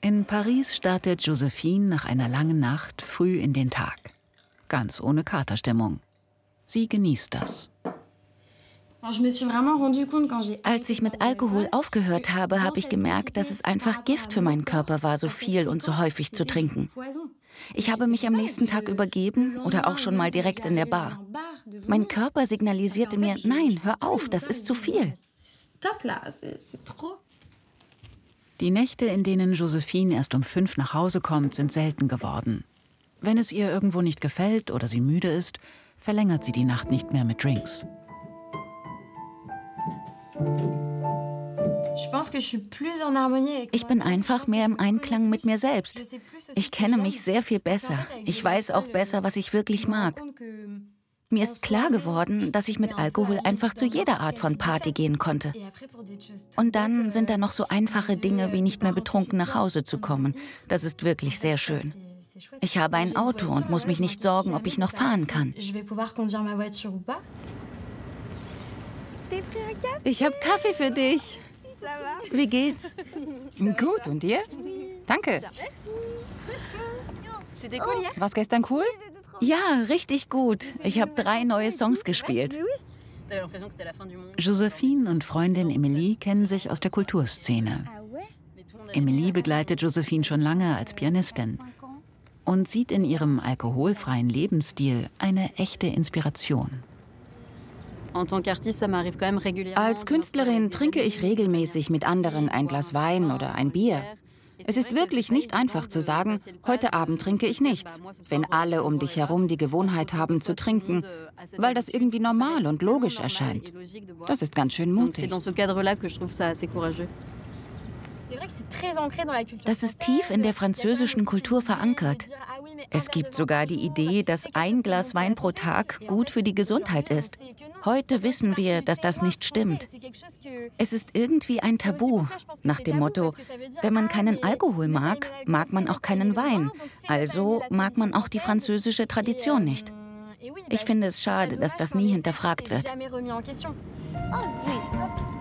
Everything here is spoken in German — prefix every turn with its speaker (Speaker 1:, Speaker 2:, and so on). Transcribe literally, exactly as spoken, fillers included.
Speaker 1: In Paris startet Joséphine nach einer langen Nacht früh in den Tag. Ganz ohne Katerstimmung. Sie genießt das.
Speaker 2: Als ich mit Alkohol aufgehört habe, habe ich gemerkt, dass es einfach Gift für meinen Körper war, so viel und so häufig zu trinken. Ich habe mich am nächsten Tag übergeben oder auch schon mal direkt in der Bar. Mein Körper signalisierte mir, nein, hör auf, das ist zu viel.
Speaker 1: Die Nächte, in denen Joséphine erst um fünf nach Hause kommt, sind selten geworden. Wenn es ihr irgendwo nicht gefällt oder sie müde ist, verlängert sie die Nacht nicht mehr mit Drinks.
Speaker 2: Ich bin einfach mehr im Einklang mit mir selbst. Ich kenne mich sehr viel besser. Ich weiß auch besser, was ich wirklich mag. Mir ist klar geworden, dass ich mit Alkohol einfach zu jeder Art von Party gehen konnte. Und dann sind da noch so einfache Dinge, wie nicht mehr betrunken nach Hause zu kommen. Das ist wirklich sehr schön. Ich habe ein Auto und muss mich nicht sorgen, ob ich noch fahren kann. Ich habe Kaffee für dich. Wie geht's?
Speaker 3: Gut, und dir? Danke. War's gestern cool?
Speaker 2: Ja, richtig gut. Ich habe drei neue Songs gespielt.
Speaker 1: Joséphine und Freundin Emilie kennen sich aus der Kulturszene. Emilie begleitet Joséphine schon lange als Pianistin und sieht in ihrem alkoholfreien Lebensstil eine echte Inspiration.
Speaker 3: Als Künstlerin trinke ich regelmäßig mit anderen ein Glas Wein oder ein Bier. Es ist wirklich nicht einfach zu sagen, heute Abend trinke ich nichts, wenn alle um dich herum die Gewohnheit haben zu trinken, weil das irgendwie normal und logisch erscheint. Das ist ganz schön mutig.
Speaker 2: Das ist tief in der französischen Kultur verankert. Es gibt sogar die Idee, dass ein Glas Wein pro Tag gut für die Gesundheit ist. Heute wissen wir, dass das nicht stimmt. Es ist irgendwie ein Tabu, nach dem Motto, wenn man keinen Alkohol mag, mag man auch keinen Wein. Also mag man auch die französische Tradition nicht. Ich finde es schade, dass das nie hinterfragt wird.